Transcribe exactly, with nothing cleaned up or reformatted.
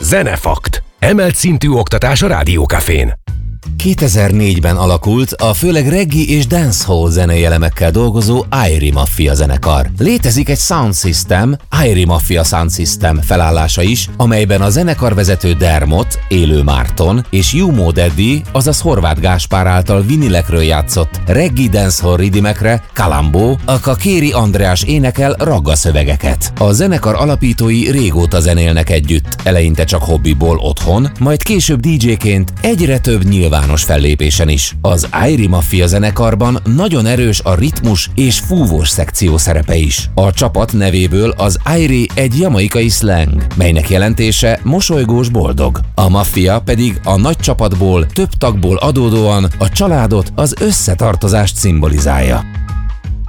Zenefakt. Emelt szintű oktatás a Rádiókafén. kétezer-négyben alakult a főleg reggae és dancehall zenei elemekkel dolgozó Irie Mafia zenekar. Létezik egy Sound System, Irie Mafia Sound System felállása is, amelyben a zenekarvezető Dermot, élő Márton és Jumo Daddy, azaz Horváth Gáspár által vinilekről játszott reggae dancehall ridimekre Kalambó, a Kakéri András énekel ragga szövegeket. A zenekar alapítói régóta zenélnek együtt, eleinte csak hobbiból otthon, majd később dé dzséként egyre több nyilvános fellépésen is. Az Irie Mafia zenekarban nagyon erős a ritmus és fúvós szekció szerepe is. A csapat nevéből az Irie egy jamaikai slang, melynek jelentése mosolygós boldog. A Mafia pedig a nagy csapatból, több tagból adódóan a családot, az összetartozást szimbolizálja.